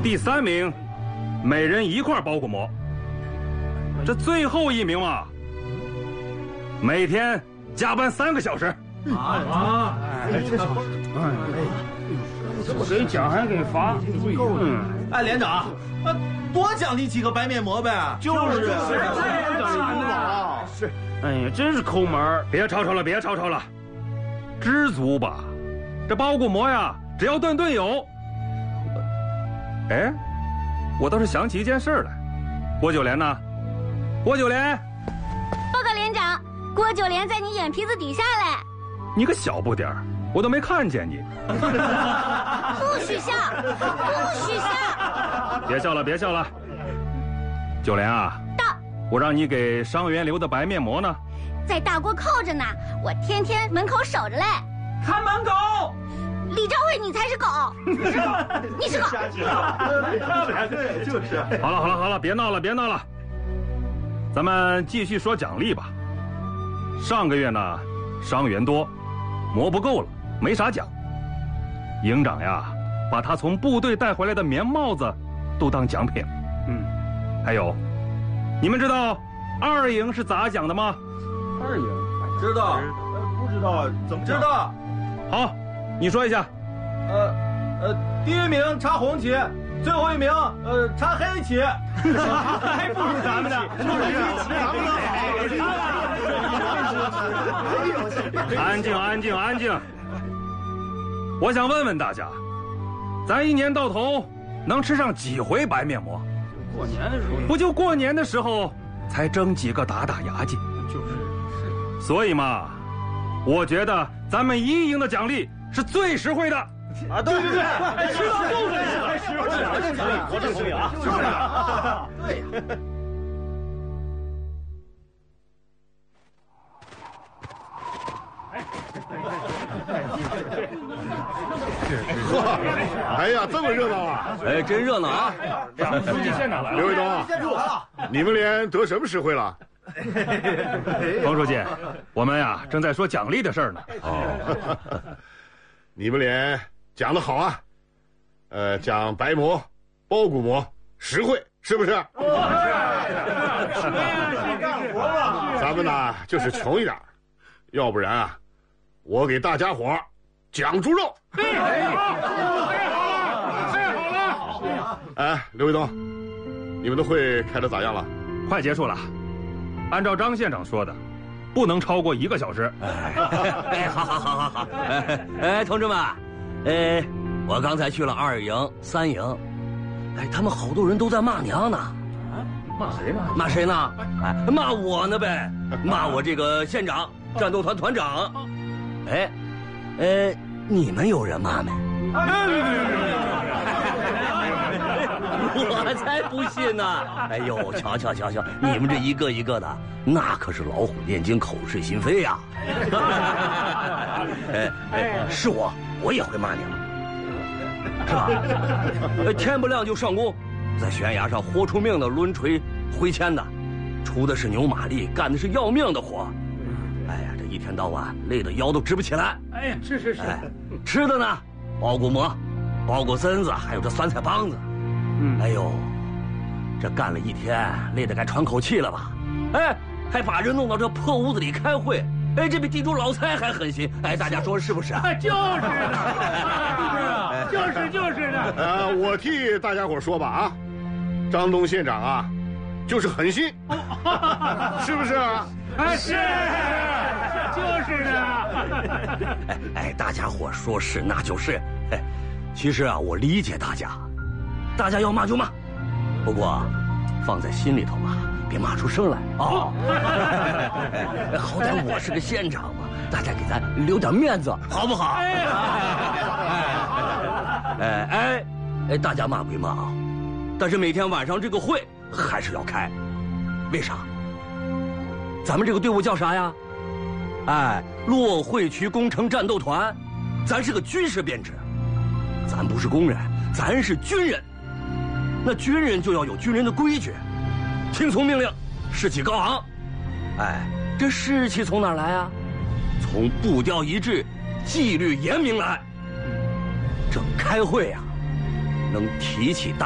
第3名，每人1块包谷馍。这最后1名嘛，每天加班3个小时。 1个小时，不给奖还给罚， 哎，连长，多奖励几个白面馍呗。 是，哎呀，真是抠门！ 别吵吵了，别吵吵了，知足吧。这包谷馍呀，只要顿顿有。哎，我倒是想起一件事来，郭九莲呢？郭九莲， 报告连长，郭九莲在你眼皮子底下嘞。 你个小不点儿，我都没看见你。 不许笑，不许笑！ 别笑了，别笑了。九莲啊， 到， 我让你给伤员留的白面馍呢， 在大锅扣着呢，我天天门口守着嘞。 看门狗。 李兆辉，你才是狗！你是狗！ 对，就是。 好了，别闹了，别闹了。咱们继续说奖励吧。上个月呢，伤员多，馍不够了，没啥奖。营长呀，把他从部队带回来的棉帽子都当奖品。还有，你们知道2营是咋奖的吗 ？2营知道，不知道怎么知道？ 好，你说一下。 第1名插红旗，最后1名插黑旗，还不如咱们呢。 安静，安静，安静！我想问问大家，咱1年到头能吃上几回白面馍？ 过年的时候不就过年的时候才蒸几个打打牙祭？ 是。 所以嘛，我觉得咱们1营的奖励是最实惠的。 啊，对，吃到肚子里才实惠， 我这同意啊， 就是啊，对呀。 哎呀，这么热闹啊！ 哎，真热闹啊！ 书记现场来了， 刘卫东啊，你们连得什么实惠了？ 冯书记，我们呀正在说奖励的事儿呢。 哦，你们连讲得好啊！讲白馍、包谷馍，实惠是不是？咱们呢就是穷一点，要不然啊，我给大家伙讲猪肉。 太好了！ 哎，刘卫东，你们的会开得咋样了？ 快结束了。按照张县长说的，不能超过1个小时。 哎，好。哎，同志们，我刚才去了2营、3营，哎，他们好多人都在骂娘呢。 骂谁呢？ 骂谁呢？哎，骂我呢呗，骂我这个县长、战斗团团长。哎，你们有人骂没？我才不信呢！哎呦，瞧，你们这一个一个的，那可是老虎炼精，口是心非呀！是我也会骂你了，是吧？天不亮就上工，在悬崖上豁出命的抡锤挥钎的，出的是牛马力，干的是要命的活。哎呀，这一天到晚累得腰都直不起来。 哎呀，是。 吃的呢，包谷馍、包谷胗子，还有这酸菜帮子。哎呦，这干了一天，累得该喘口气了吧？哎，还把人弄到这破屋子里开会。哎，这比地主老财还狠心。哎，大家说是不是？ 就是的。 我替大家伙说吧啊，张东县长啊，就是狠心，是不是？ 哎，是，就是的。 哎，大家伙说是那就是。哎，其实啊，我理解大家要骂就骂，不过放在心里头吧，别骂出声来啊。好歹我是个县长嘛，大家给咱留点面子，好不好？大家骂归骂啊，但是每天晚上这个会还是要开，为啥？咱们这个队伍叫啥呀？哎，洛会区工程战斗团，咱是个军事编制，咱不是工人，咱是军人。那军人就要有军人的规矩，听从命令，士气高昂。哎，这士气从哪儿来啊？从步调一致、纪律严明来。这开会啊，能提起大